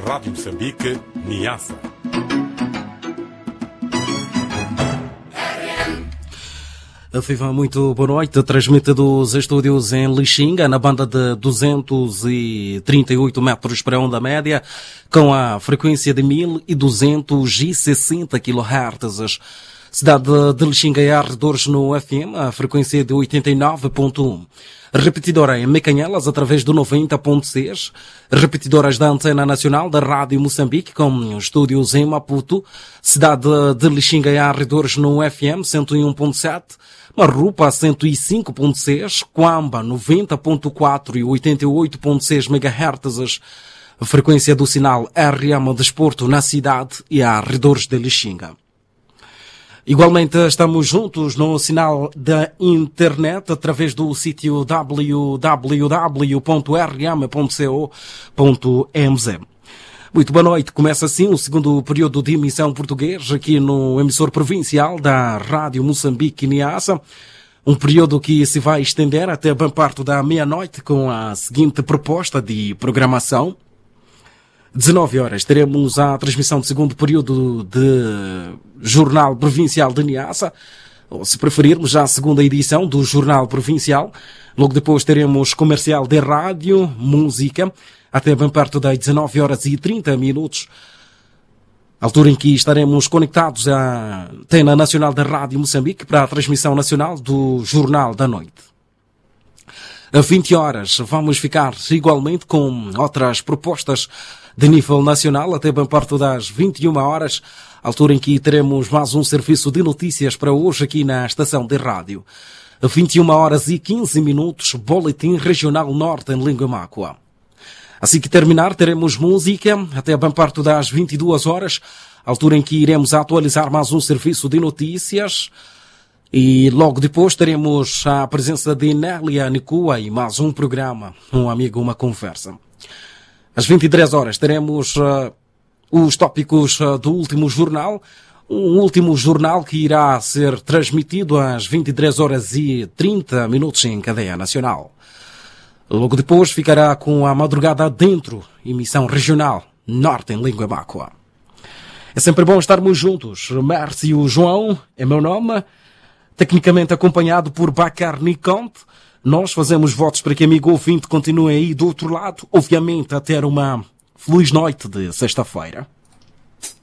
Rádio Moçambique, Niassa. Viva, muito boa noite. Transmite dos estúdios em Lixinga, na banda de 238 metros para a onda média, com a frequência de 1260 kHz. Cidade de Lixinga e arredores no FM, a frequência de 89.1. Repetidora em Mecanhelas, através do 90.6. Repetidoras da Antena Nacional da Rádio Moçambique, com estúdios em Maputo. Cidade de Lixinga e arredores no FM 101.7. Marrupa 105.6. Quamba 90.4 e 88.6 MHz. A frequência do sinal RM Desporto na cidade e arredores de Lixinga. Igualmente estamos juntos no sinal da internet através do sítio www.rm.co.mz. Muito boa noite. Começa assim o segundo período de emissão português aqui no emissor provincial da Rádio Moçambique Niassa. Um período que se vai estender até bem perto da meia-noite com a seguinte proposta de programação. 19 horas teremos a transmissão do segundo período de Jornal Provincial de Niassa, ou se preferirmos já a segunda edição do Jornal Provincial. Logo depois teremos comercial de rádio, música, até bem perto das 19 horas e 30 minutos, altura em que estaremos conectados à Antena Nacional da Rádio Moçambique para a transmissão nacional do Jornal da Noite. A 20 horas vamos ficar igualmente com outras propostas de nível nacional, até bem perto das 21 horas, altura em que teremos mais um serviço de notícias para hoje aqui na estação de rádio. A 21 horas e 15 minutos, Boletim Regional Norte em língua mácua. Assim que terminar, teremos música, até bem perto das 22 horas, altura em que iremos atualizar mais um serviço de notícias. E logo depois teremos a presença de Nélia Nicua e mais um programa, um amigo, uma conversa. Às 23 horas teremos os tópicos do último jornal, um último jornal que irá ser transmitido às 23 horas e 30 minutos em cadeia nacional. Logo depois ficará com a madrugada adentro, emissão regional, Norte em língua mácua. É sempre bom estarmos juntos. Márcio João é meu nome, tecnicamente acompanhado por Bacar Niconte. Nós fazemos votos para que amigo ouvinte continue aí do outro lado, obviamente a ter uma feliz noite de sexta-feira.